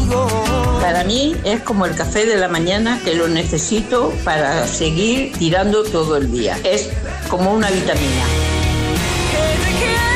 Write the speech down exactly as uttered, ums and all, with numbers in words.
contigo. Para mí es como el café de la mañana, que lo necesito para seguir tirando todo el día. Es como una vitamina. Que te quiero.